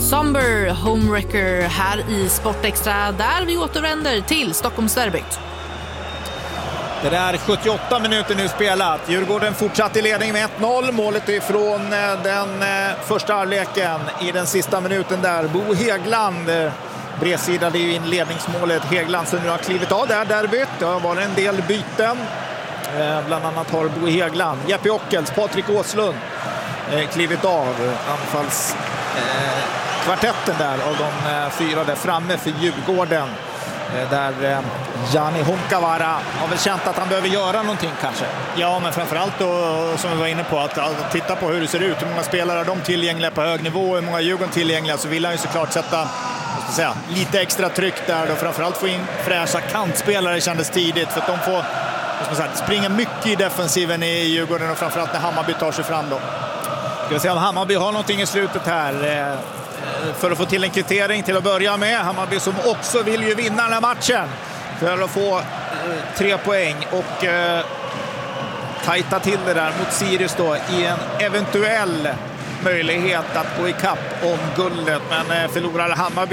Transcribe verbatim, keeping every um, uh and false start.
Somber Homewrecker här i Sportextra, där vi återvänder till Stockholmsderbyt. Det där sjuttioåtta minuter nu spelat. Djurgården fortsatt i ledning med ett noll. Målet ifrån den första halvleken i den sista minuten där. Bo Häggland bredsidade ju in ledningsmålet. Häggland som nu har klivit av där derbyt. Det har varit en del byten. Bland annat har Bo Häggland, Jeppe Ockels, Patrik Åslund klivit av anfalls eh, kvartetten där av de eh, fyra där framme för Djurgården. Där eh, Jani Honkavara har väl känt att han behöver göra någonting kanske. Ja, men framförallt då, som vi var inne på, att, att titta på hur det ser ut. Hur många spelare är de tillgängliga på hög nivå, hur många Djurgården tillgängliga, så vill han ju såklart sätta, vad ska jag säga, lite extra tryck där då. Framförallt få in fräscha kantspelare kändes tidigt, för att de får, vad ska man säga, springa mycket i defensiven i Djurgården, och framförallt när Hammarby tar sig fram då. Ska vi se om Hammarby har någonting i slutet här för att få till en kvittering till att börja med. Hammarby som också vill ju vinna den här matchen för att få tre poäng och eh, tajta till det där mot Sirius då i en eventuell möjlighet att gå i kapp om guldet. Men eh, förlorar Hammarby